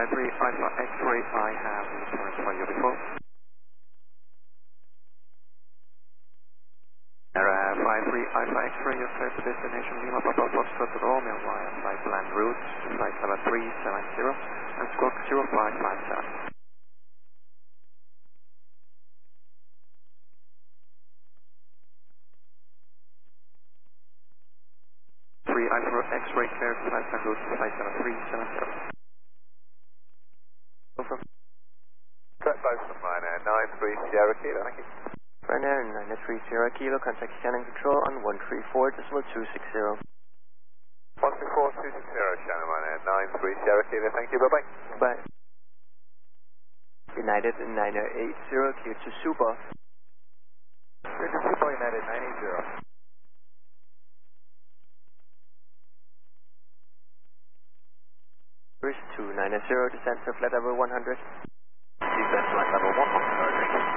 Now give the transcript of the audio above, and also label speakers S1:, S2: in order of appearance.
S1: 53 Alpha X-ray, I have returned for you before. Sierra 53 Alpha X-ray, your flight to destination Lima Papa Foxtrot Romeo via flight plan route, flight level 370 and squawk 0557. 3 Alpha X-ray cleared flight plan route, flight level 370. Over.
S2: Track both from Ryanair 93 Sierra Kilo, thank you.
S3: Ryanair 93 Sierra Kilo, contact scanning control on 134.260.
S2: 134.260, Shannon Ryanair 93 Sierra Kilo, thank you, bye-bye.
S3: Bye. United 980, clear to Suba.
S2: Clear to Suba, United 980.
S3: First 290, descent to flight level 100.